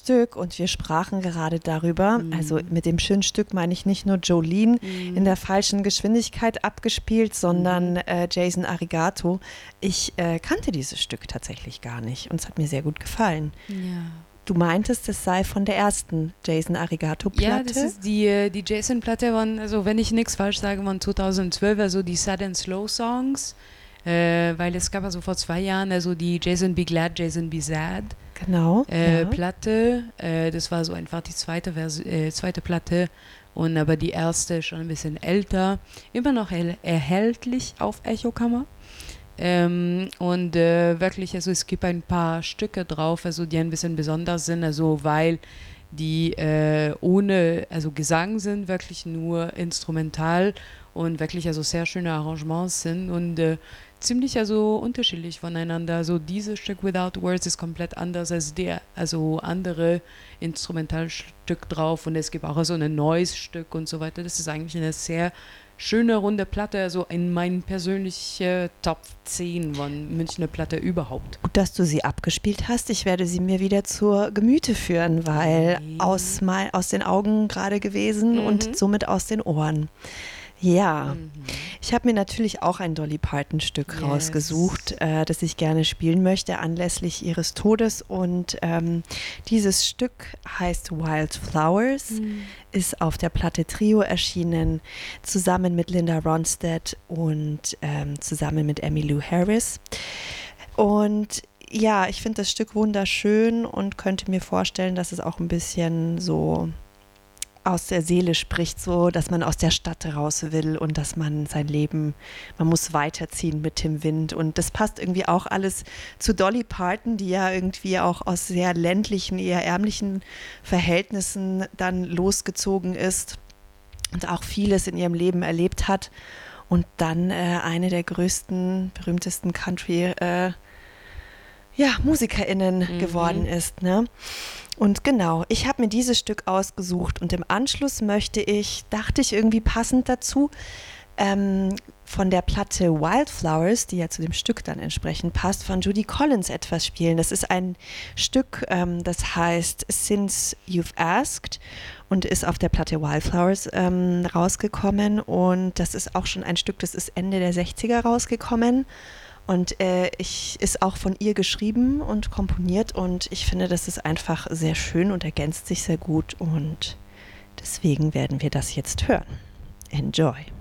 Stück, und wir sprachen gerade darüber, also mit dem schönen Stück meine ich nicht nur Jolene in der falschen Geschwindigkeit abgespielt, sondern Jason Arigato. Ich kannte dieses Stück tatsächlich gar nicht und es hat mir sehr gut gefallen. Ja. Du meintest, es sei von der ersten Jason Arigato-Platte? Ja, das ist die Jason-Platte, also wenn ich nichts falsch sage, von 2012, also die Sad and Slow Songs, weil es gab also vor 2 Jahren also die Jason Be Glad, Jason Be Sad Genau, Platte. Das war so einfach die zweite Platte, und aber die erste schon ein bisschen älter, immer noch erhältlich auf Echokammer. Und wirklich, also es gibt ein paar Stücke drauf, also die ein bisschen besonders sind, also weil die ohne, also Gesang sind, wirklich nur instrumental und wirklich also sehr schöne Arrangements sind und ziemlich also unterschiedlich voneinander. Also dieses Stück Without Words ist komplett anders als der, also andere Instrumentalstück drauf, und es gibt auch so ein neues Stück und so weiter. Das ist eigentlich eine sehr schöne runde Platte, also in meinen persönlichen Top 10 von Münchner Platte überhaupt. Gut, dass du sie abgespielt hast. Ich werde sie mir wieder zur Gemüte führen, weil aus den Augen gerade gewesen und somit aus den Ohren. Ja, ich habe mir natürlich auch ein Dolly Parton-Stück rausgesucht, das ich gerne spielen möchte, anlässlich ihres Todes. Und dieses Stück heißt Wild Flowers, ist auf der Platte Trio erschienen, zusammen mit Linda Ronstadt und zusammen mit Emmylou Harris. Und ja, ich finde das Stück wunderschön und könnte mir vorstellen, dass es auch ein bisschen so aus der Seele spricht, so, dass man aus der Stadt raus will und dass man sein Leben, man muss weiterziehen mit dem Wind, und das passt irgendwie auch alles zu Dolly Parton, die ja irgendwie auch aus sehr ländlichen, eher ärmlichen Verhältnissen dann losgezogen ist und auch vieles in ihrem Leben erlebt hat und dann eine der größten, berühmtesten Country MusikerInnen geworden ist, ne? Und genau, ich habe mir dieses Stück ausgesucht und im Anschluss dachte ich irgendwie passend dazu, von der Platte Wildflowers, die ja zu dem Stück dann entsprechend passt, von Judy Collins etwas spielen. Das ist ein Stück, das heißt Since You've Asked und ist auf der Platte Wildflowers rausgekommen, und das ist auch schon ein Stück, das ist Ende der 60er rausgekommen. Und ist auch von ihr geschrieben und komponiert, und ich finde, das ist einfach sehr schön und ergänzt sich sehr gut, und deswegen werden wir das jetzt hören. Enjoy!